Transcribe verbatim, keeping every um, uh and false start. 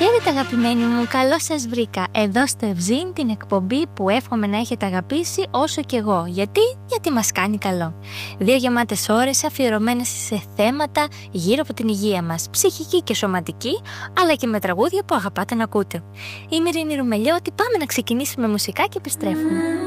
Χαίρετε αγαπημένοι μου, καλώς σας βρήκα εδώ στο Ευζήν, την εκπομπή που εύχομαι να έχετε αγαπήσει όσο και εγώ. Γιατί? Γιατί μας κάνει καλό. Δύο γεμάτες ώρες αφιερωμένες σε θέματα γύρω από την υγεία μας, ψυχική και σωματική, αλλά και με τραγούδια που αγαπάτε να ακούτε. Είμαι η Ειρήνη Ρουμελιώτη, πάμε να ξεκινήσουμε μουσικά και επιστρέφουμε.